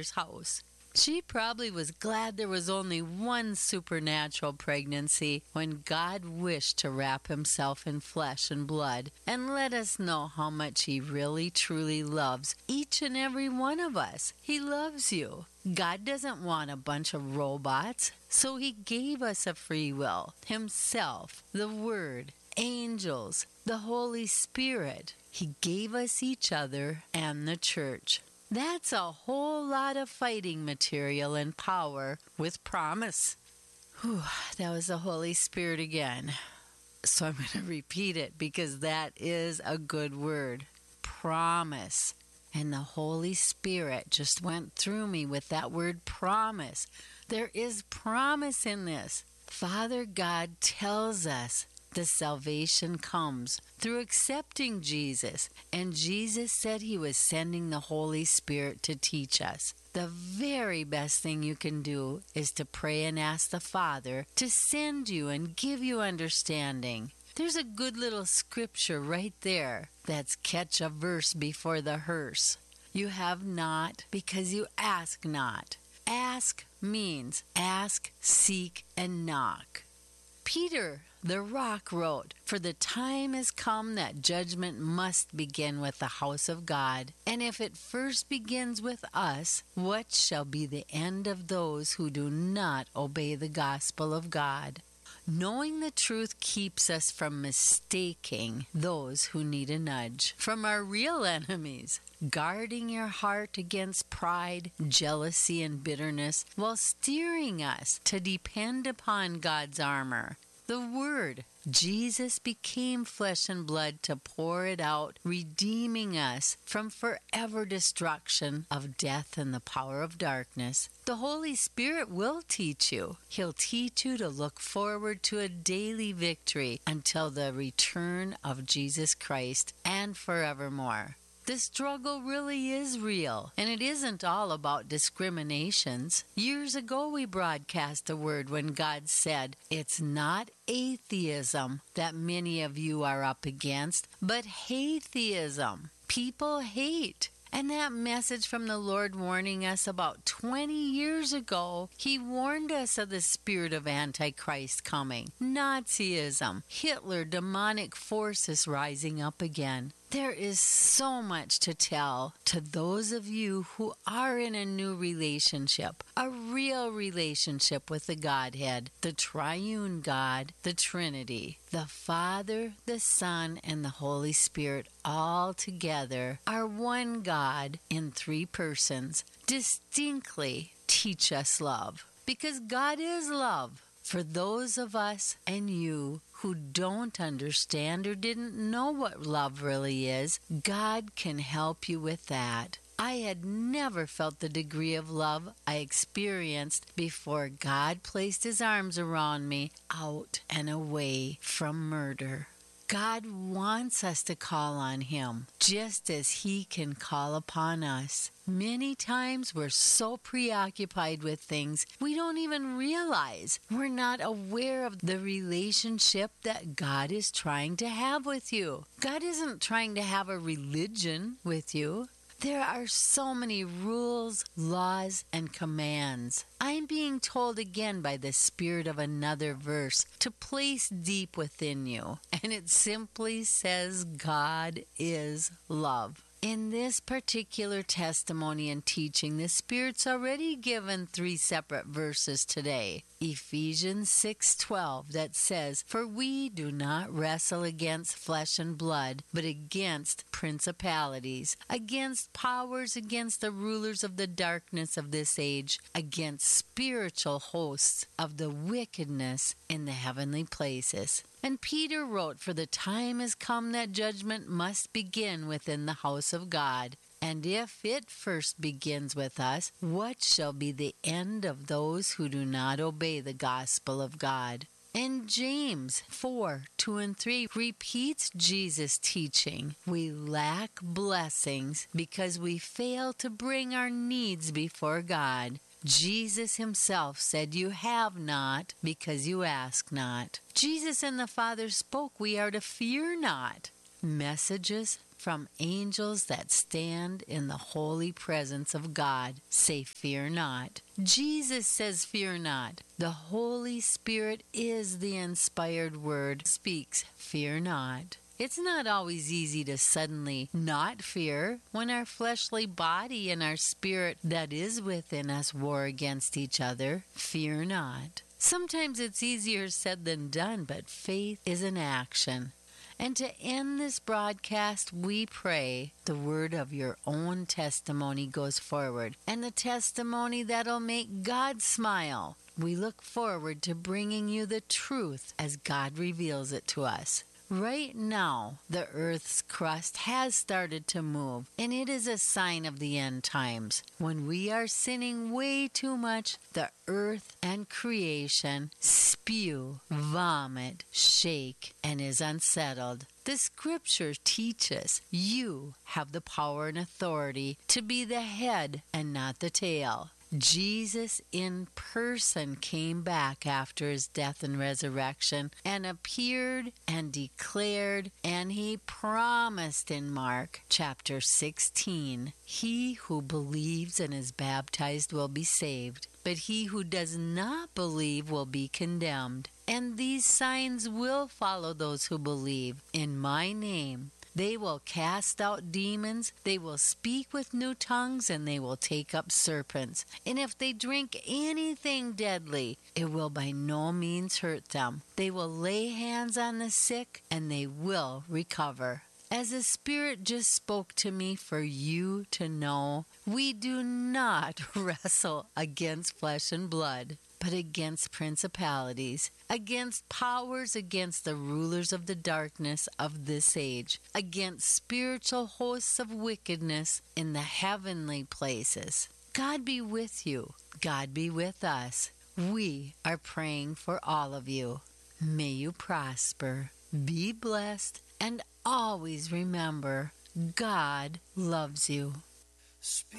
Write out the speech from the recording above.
mother's house. She probably was glad there was only one supernatural pregnancy when God wished to wrap himself in flesh and blood and let us know how much he really truly loves each and every one of us. He loves you. God doesn't want a bunch of robots, so he gave us a free will, himself, the Word, angels, the Holy Spirit. He gave us each other and the church. That's a whole lot of fighting material and power with promise. Whew, that was the Holy Spirit again. So I'm going to repeat it because that is a good word. Promise. And the Holy Spirit just went through me with that word promise. There is promise in this. Father God tells us the salvation comes through accepting Jesus, and Jesus said he was sending the Holy Spirit to teach us. The very best thing you can do is to pray and ask the Father to send you and give you understanding. There's a good little scripture right there that's catch a verse before the hearse. You have not because you ask not. Ask means ask, seek, and knock. Peter, the rock, wrote, "For the time has come that judgment must begin with the house of God. And if it first begins with us, what shall be the end of those who do not obey the gospel of God?" Knowing the truth keeps us from mistaking those who need a nudge, from our real enemies, guarding your heart against pride, jealousy, and bitterness, while steering us to depend upon God's armor, the Word. Jesus became flesh and blood to pour it out, redeeming us from forever destruction of death and the power of darkness. The Holy Spirit will teach you. He'll teach you to look forward to a daily victory until the return of Jesus Christ and forevermore. The struggle really is real, and it isn't all about discriminations. Years ago we broadcast a word when God said, "It's not atheism that many of you are up against, but hateism." People hate. And that message from the Lord warning us about 20 years ago, he warned us of the spirit of Antichrist coming, Nazism, Hitler, demonic forces rising up again. There is so much to tell to those of you who are in a new relationship, a real relationship with the Godhead, the triune God, the Trinity. The Father, the Son, and the Holy Spirit all together are one God in three persons. Distinctly teach us love, because God is love. For those of us and you who don't understand or didn't know what love really is, God can help you with that. I had never felt the degree of love I experienced before God placed his arms around me out and away from murder. God wants us to call on him, just as he can call upon us. Many times we're so preoccupied with things we don't even realize. We're not aware of the relationship that God is trying to have with you. God isn't trying to have a religion with you. There are so many rules, laws, and commands. I'm being told again by the Spirit of another verse to place deep within you, and it simply says God is love. In this particular testimony and teaching, the Spirit's already given 3 separate verses today. Ephesians 6:12 that says, "For we do not wrestle against flesh and blood, but against principalities, against powers, against the rulers of the darkness of this age, against spiritual hosts of the wickedness in the heavenly places." And Peter wrote, "For the time has come that judgment must begin within the house of God. And if it first begins with us, what shall be the end of those who do not obey the gospel of God?" And James 4:2-3 repeats Jesus' teaching. We lack blessings because we fail to bring our needs before God. Jesus himself said, "You have not because you ask not." Jesus and the Father spoke, we are to fear not. Messages, from angels that stand in the holy presence of God. Say, fear not. Jesus says, fear not. The Holy Spirit is the inspired word. Speaks, fear not. It's not always easy to suddenly not fear when our fleshly body and our spirit that is within us war against each other. Fear not. Sometimes it's easier said than done, but faith is an action. And to end this broadcast, we pray the word of your own testimony goes forward, and the testimony that'll make God smile. We look forward to bringing you the truth as God reveals it to us. Right now, the earth's crust has started to move, and it is a sign of the end times. When we are sinning way too much, the earth and creation spew, vomit, shake, and is unsettled. The scripture teaches you have the power and authority to be the head and not the tail. Jesus in person came back after his death and resurrection and appeared and declared, and he promised in Mark chapter 16, he who believes and is baptized will be saved, but he who does not believe will be condemned. And these signs will follow those who believe. In my name, they will cast out demons, they will speak with new tongues, and they will take up serpents. And if they drink anything deadly, it will by no means hurt them. They will lay hands on the sick, and they will recover. As the Spirit just spoke to me for you to know, we do not wrestle against flesh and blood, but against principalities, against powers, against the rulers of the darkness of this age, against spiritual hosts of wickedness in the heavenly places. God be with you. God be with us. We are praying for all of you. May you prosper, be blessed, and always remember, God loves you.